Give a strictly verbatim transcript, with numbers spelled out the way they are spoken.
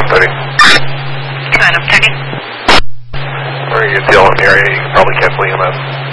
up thirty. Command up thirty. We're going to get the L M area. You can probably cancel E M S.